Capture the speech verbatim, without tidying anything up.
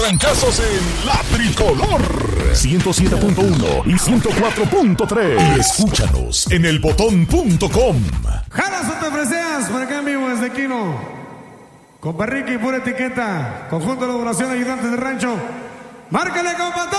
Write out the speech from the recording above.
Trancazos en La Tricolor ciento siete punto uno y ciento cuatro punto tres. Escúchanos en el botón punto com. Jalas o te freseas, por acá en vivo desde Quino. Compa Ricky, pura etiqueta. Conjunto de elaboración, ayudantes de rancho. Márcale, compa.